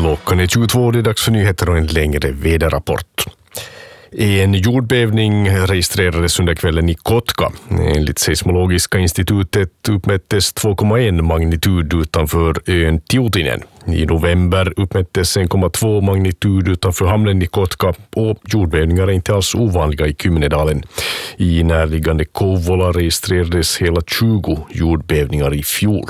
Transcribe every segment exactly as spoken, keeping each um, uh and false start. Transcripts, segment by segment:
Klockan är tjugotvå, det är dags för nyheter och en längre väderrapport. En jordbävning registrerades under kvällen i Kotka. Enligt Seismologiska institutet uppmättes två komma en magnitud utanför ön Tiutinen. I november uppmättes en komma två magnitud utanför hamnen i Kotka och jordbävningar är inte alls ovanliga i Kymnedalen. I närliggande Kouvola registrerades hela tjugo jordbävningar i fjol.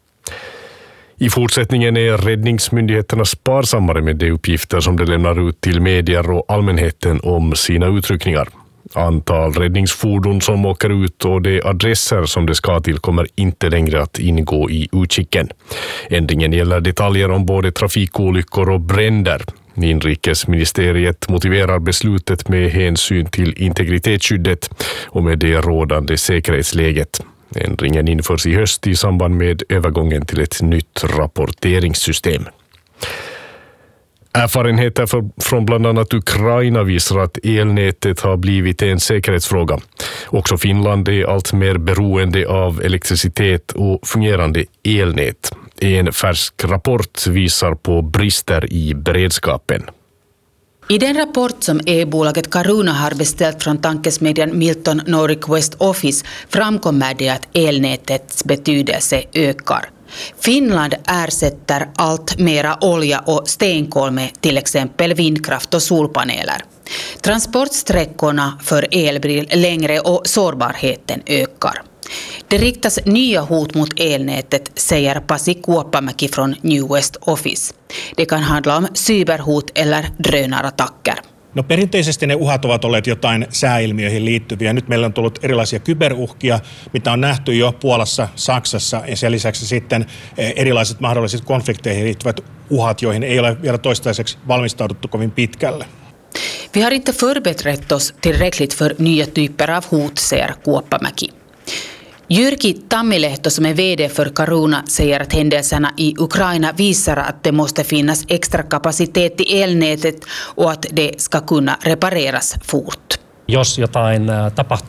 I fortsättningen är räddningsmyndigheterna sparsammare med de uppgifter som de lämnar ut till medier och allmänheten om sina utryckningar. Antal räddningsfordon som åker ut och de adresser som det ska till kommer inte längre att ingå i utkicken. Ändringen gäller detaljer om både trafikolyckor och bränder. Inrikesministeriet motiverar beslutet med hänsyn till integritetsskyddet och med det rådande säkerhetsläget. Ändringen införs i höst i samband med övergången till ett nytt rapporteringssystem. Erfarenheter för, från bland annat Ukraina visar att elnätet har blivit en säkerhetsfråga. Också Finland är allt mer beroende av elektricitet och fungerande elnät. En färsk rapport visar på brister i beredskapen. I den rapport som e-bolaget Caruna har beställt från tankesmedjan Milton Nordic West Office framkommer det att elnätets betydelse ökar. Finland ersätter allt mera olja och stenkol med till exempel vindkraft och solpaneler. Transportsträckorna för el blir längre och sårbarheten ökar. Det riktas nya hot mot elnätet, säger Pasi Kuoppamäki från New West Office. Det kan handla om cyberhot eller drönarattacker. No perinteisesti ne uhat ovat olleet jotain sääilmiöihin liittyviä. Nyt meillä on tullut erilaisia kyberuhkia, mitä on nähty jo Puolassa, Saksassa ja sen lisäksi sitten erilaiset mahdolliset konflikteihin liittyvät uhat, joihin ei ole vielä toistaiseksi valmistauduttu kovin pitkälle. Vi har inte förberett oss tillräckligt för nya typer av hot, säger Kuoppamäki. Jyrki Tammilehto som är vd för Caruna säger att händelserna i Ukraina visar att det måste finnas extra kapacitet i elnätet och att det ska kunna repareras fort. Jos jotain tapahtuu